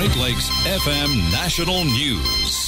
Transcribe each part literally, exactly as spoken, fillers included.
Great Lakes F M National News.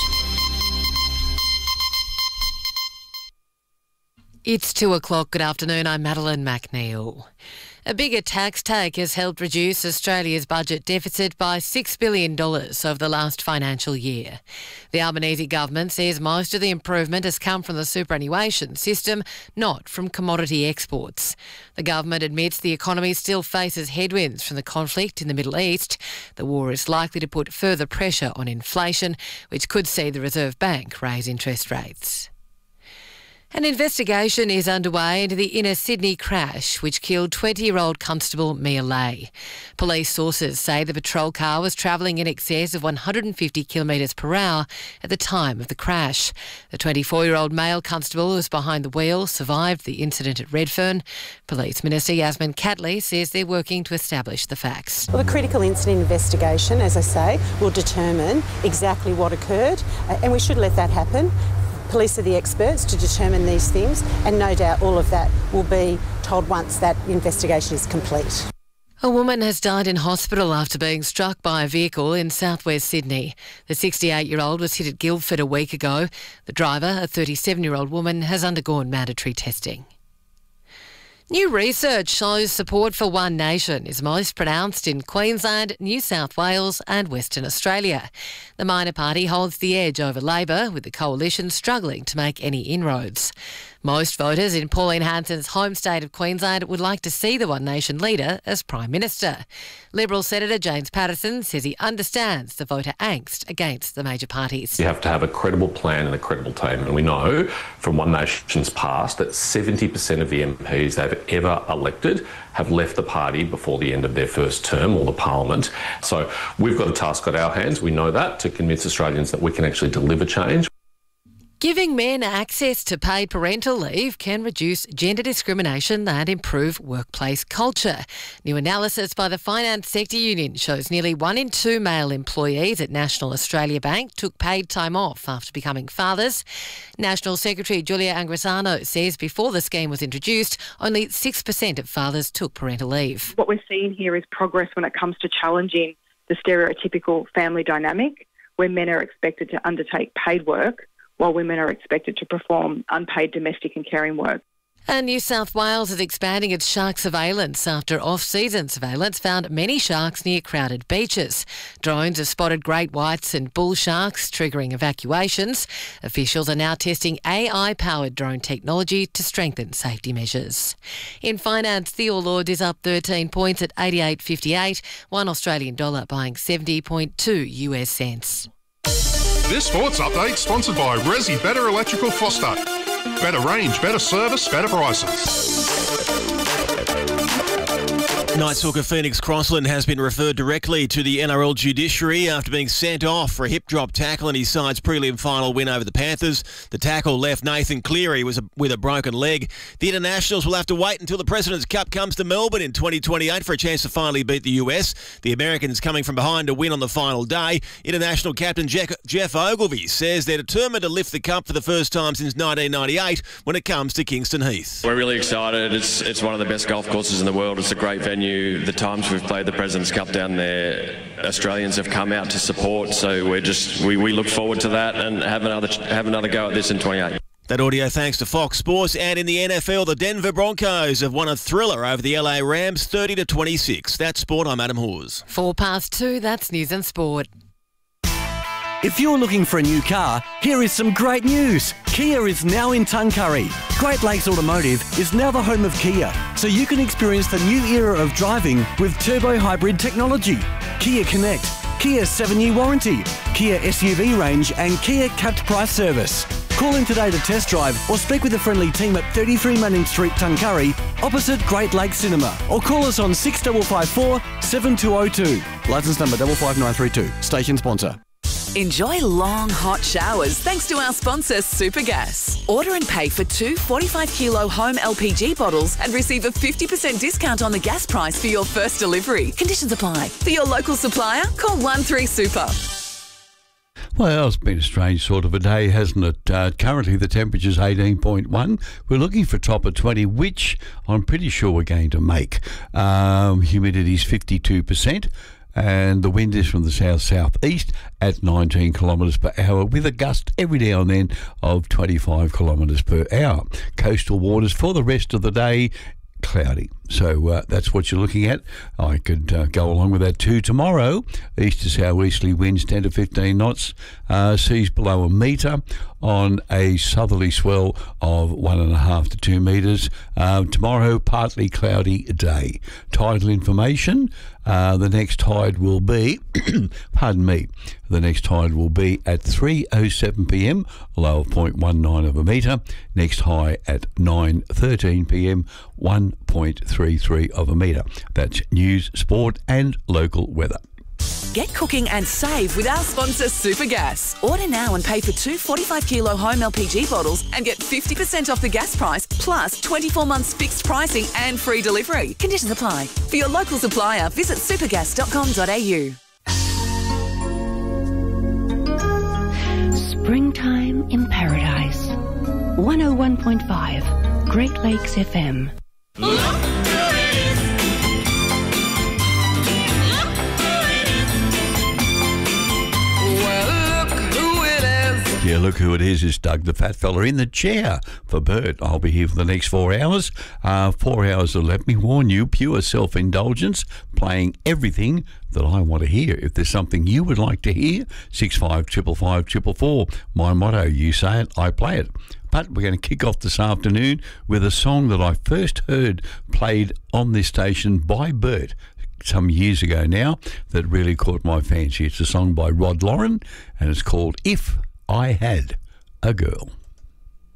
It's two o'clock. Good afternoon. I'm Madeline McNeil. A bigger tax take has helped reduce Australia's budget deficit by six billion dollars over the last financial year. The Albanese government says most of the improvement has come from the superannuation system, not from commodity exports. The government admits the economy still faces headwinds from the conflict in the Middle East. The war is likely to put further pressure on inflation, which could see the Reserve Bank raise interest rates. An investigation is underway into the inner Sydney crash which killed twenty-year-old Constable Mia Lay. Police sources say the patrol car was travelling in excess of one hundred fifty kilometres per hour at the time of the crash. The twenty-four-year-old male constable who was behind the wheel survived the incident at Redfern. Police Minister Yasmin Catley says they're working to establish the facts. Well, the critical incident investigation, as I say, will determine exactly what occurred, and we should let that happen. Police are the experts to determine these things, and no doubt all of that will be told once that investigation is complete. A woman has died in hospital after being struck by a vehicle in southwest Sydney. The sixty-eight-year-old was hit at Guildford a week ago. The driver, a thirty-seven-year-old woman, has undergone mandatory testing. New research shows support for One Nation is most pronounced in Queensland, New South Wales and Western Australia. The minor party holds the edge over Labor, with the coalition struggling to make any inroads. Most voters in Pauline Hanson's home state of Queensland would like to see the One Nation leader as Prime Minister. Liberal Senator James Patterson says he understands the voter angst against the major parties. You have to have a credible plan and a credible team, and we know from One Nation's past that seventy percent of the M Ps they've ever elected have left the party before the end of their first term or the parliament. So we've got a task at our hands, we know that, to convince Australians that we can actually deliver change. Giving men access to paid parental leave can reduce gender discrimination and improve workplace culture. New analysis by the Finance Sector Union shows nearly one in two male employees at National Australia Bank took paid time off after becoming fathers. National Secretary Julia Angrisano says before the scheme was introduced, only six percent of fathers took parental leave. What we're seeing here is progress when it comes to challenging the stereotypical family dynamic, where men are expected to undertake paid work while women are expected to perform unpaid domestic and caring work. And New South Wales is expanding its shark surveillance after off-season surveillance found many sharks near crowded beaches. Drones have spotted great whites and bull sharks, triggering evacuations. Officials are now testing A I-powered drone technology to strengthen safety measures. In finance, the All Ords is up thirteen points at eighty-eight fifty-eight, one Australian dollar buying seventy point two US cents. This sports update sponsored by Resi Better Electrical Foster. Better range, better service, better prices. Knights hooker Phoenix Crossland has been referred directly to the N R L judiciary after being sent off for a hip drop tackle in his side's prelim final win over the Panthers. The tackle left Nathan Cleary was a, with a broken leg. The Internationals will have to wait until the President's Cup comes to Melbourne in twenty twenty-eight for a chance to finally beat the U S. The Americans coming from behind to win on the final day. International captain Jeff, Jeff Ogilvie says they're determined to lift the cup for the first time since nineteen ninety-eight when it comes to Kingston Heath. We're really excited. It's, it's one of the best golf courses in the world. It's a great venue. The times we've played the President's Cup down there, Australians have come out to support, so we're just we, we look forward to that and have another have another go at this in twenty-eight. That audio thanks to Fox Sports. And in the N F L, the Denver Broncos have won a thriller over the L A Rams thirty to twenty-six. That's sport. I'm Adam Hawes. Four past two, that's news and sport. If you're looking for a new car, here is some great news. Kia is now in Tuncurry. Great Lakes Automotive is now the home of Kia, so you can experience the new era of driving with turbo hybrid technology. Kia Connect, Kia's seven-year warranty, Kia S U V range and Kia capped price service. Call in today to test drive or speak with a friendly team at thirty-three Manning Street, Tuncurry, opposite Great Lakes Cinema, or call us on six five five four, seven two zero two. Licence number five five nine three two. Station sponsor. Enjoy long, hot showers thanks to our sponsor, Supergas. Order and pay for two forty-five kilo home L P G bottles and receive a fifty percent discount on the gas price for your first delivery. Conditions apply. For your local supplier, call one three super. Well, it's been a strange sort of a day, hasn't it? Uh, currently, the temperature's eighteen point one. We're looking for a top of twenty, which I'm pretty sure we're going to make. Um, humidity's fifty-two percent. and the wind is from the south-southeast at nineteen kilometres per hour with a gust every now and then of twenty-five kilometres per hour. Coastal waters for the rest of the day, cloudy. So uh, that's what you're looking at. I could uh, go along with that too. Tomorrow, east to southeasterly winds ten to fifteen knots, uh, seas below a metre on a southerly swell of one and a half to two metres. Uh, tomorrow, partly cloudy day. Tidal information, uh, the next tide will be, pardon me, the next tide will be at three oh seven p m, a low of zero point one nine of a metre. Next high at nine thirteen p m, one point three three of a metre. That's news, sport and local weather. Get cooking and save with our sponsor Supergas. Order now and pay for two forty-five kilo home L P G bottles and get fifty percent off the gas price plus twenty-four months fixed pricing and free delivery. Conditions apply. For your local supplier, visit supergas dot com dot a u. Springtime in Paradise. one oh one point five Great Lakes F M. Yeah, look who it is. It's Doug, the fat fella in the chair for Bert. I'll be here for the next four hours. Uh, four hours of, let me warn you, pure self-indulgence, playing everything that I want to hear. If there's something you would like to hear, six five five five five four four. My motto, you say it, I play it. But we're going to kick off this afternoon with a song that I first heard played on this station by Bert some years ago now that really caught my fancy. It's a song by Rod Lauren and it's called If I Had a Girl.